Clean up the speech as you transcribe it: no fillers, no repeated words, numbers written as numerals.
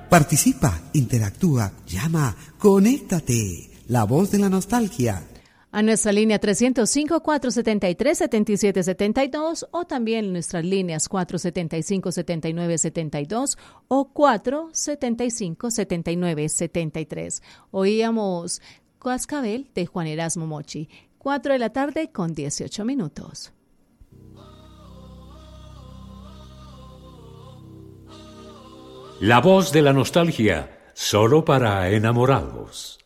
Participa, interactúa, llama, conéctate. La voz de la nostalgia. A nuestra línea 305-473-7772 o también nuestras líneas 475-7972 o 475-7973. Oíamos Cascabel de Juan Erasmo Mochi. 4 de la tarde con 18 minutos. La voz de la nostalgia, solo para enamorados.